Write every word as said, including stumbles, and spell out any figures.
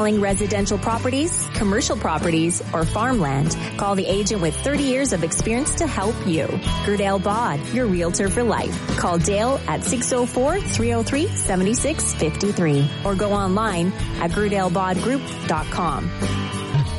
residential properties, commercial properties, or farmland, call the agent with thirty years of experience to help you. Gerdale Bod, your realtor for life. Call Dale at six oh four, three oh three, seven six five three or go online at gerdale bod group dot com.